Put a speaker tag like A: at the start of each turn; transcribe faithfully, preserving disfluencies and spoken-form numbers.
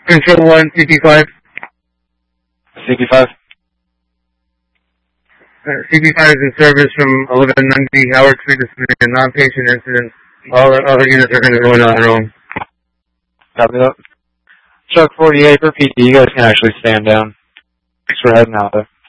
A: Control one, C P five.
B: C P five.
A: Uh, C P five is in service from eleven ninety Howard Street. This is a non-patient incident. All the other units are going to go in on their own.
B: Copy that. Chuck forty-eight for P D. You guys can actually stand down. Thanks for heading out there.